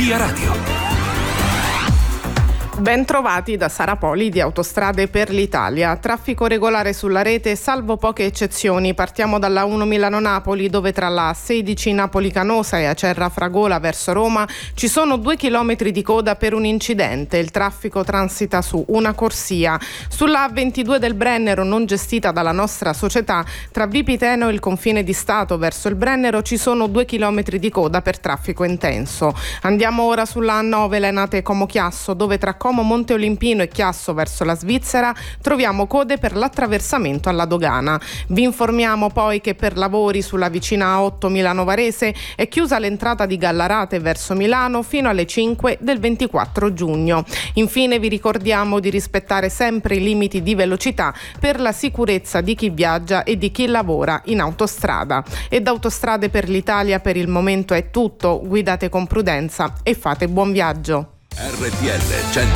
Via Radio. Ben trovati da Sara Poli di Autostrade per l'Italia. Traffico regolare sulla rete, salvo poche eccezioni. Partiamo dalla 1 Milano-Napoli, dove tra la A16 Napoli-Canosa e Acerra-Fragola verso Roma ci sono 2 chilometri di coda per un incidente. Il traffico transita su una corsia. Sulla A22 del Brennero, non gestita dalla nostra società, tra Vipiteno e il confine di Stato verso il Brennero ci sono 2 chilometri di coda per traffico intenso. Andiamo ora sulla A9 Lenate-Como-Chiasso, dove tra Como Monte Olimpino e Chiasso verso la Svizzera troviamo code per l'attraversamento alla dogana. Vi informiamo poi che per lavori sulla vicina A8 Milano Varese è chiusa l'entrata di Gallarate verso Milano fino alle 5 del 24 giugno. Infine vi ricordiamo di rispettare sempre i limiti di velocità per la sicurezza di chi viaggia e di chi lavora in autostrada. E da Autostrade per l'Italia per il momento è tutto. Guidate con prudenza e fate buon viaggio. RTL